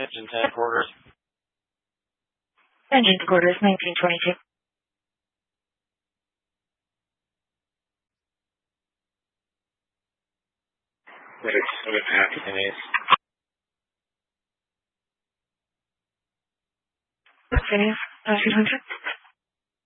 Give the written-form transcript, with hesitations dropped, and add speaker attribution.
Speaker 1: Engine 10 quarters.
Speaker 2: Engine quarters 1922.
Speaker 1: Happy days.
Speaker 2: Okay, 200.